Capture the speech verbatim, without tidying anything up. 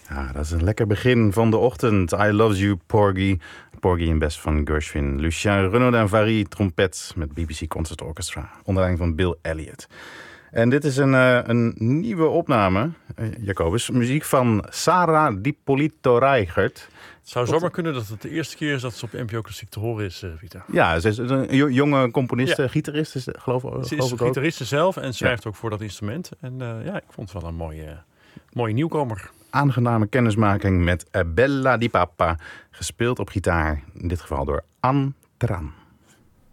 Ja, dat is een lekker begin van de ochtend. I Love You, Porgy. Porgy in best van Gershwin. Lucien Renaudin Vary, trompet met B B C Concert Orchestra. Onder leiding van Bill Elliott. En dit is een, uh, een nieuwe opname, uh, Jacobus. Muziek van Sarah Dipolito Reigert. Het zou zomaar kunnen dat het de eerste keer is dat ze op N P O Klassiek te horen is, uh, Pieter. Ja, ze is een jonge componiste, ja. gitarist, is, geloof, ze geloof is ik ook. gitariste zelf en schrijft ja. ook voor dat instrument. En uh, ja, ik vond het wel een mooie, mooie nieuwkomer. Aangename kennismaking met Bella di Papa, gespeeld op gitaar, in dit geval door Anne Tran.